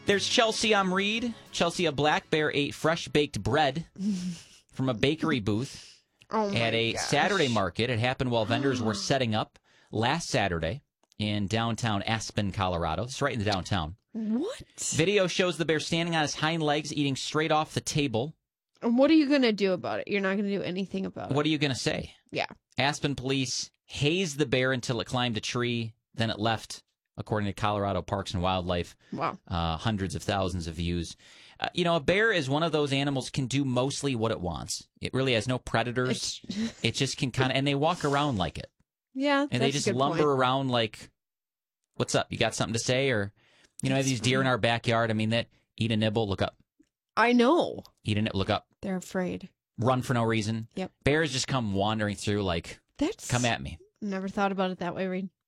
There's Chelsea on Reed. Chelsea, a black bear, ate fresh baked bread from a bakery booth at a Saturday market. It happened while vendors were setting up last Saturday in downtown Aspen, Colorado. It's right in the downtown. What? Video shows the bear standing on his hind legs, eating straight off the table. And what are you going to do about it? You're not going to do anything about it. What are you going to say? Yeah. Aspen police hazed the bear until it climbed a tree. Then it left, according to Colorado Parks and Wildlife. Wow. Hundreds of thousands of views. A bear is one of those animals can do mostly what it wants. It really has no predators. It just can kind of, and they walk around like it. Yeah, and they just lumber around like, what's up? You got something to say? Or, have these deer in our backyard. I mean, that eat a nibble, look up. I know. Eat a nibble, look up. They're afraid. Run for no reason. Yep. Bears just come wandering through like, come at me. Never thought about it that way, Reed.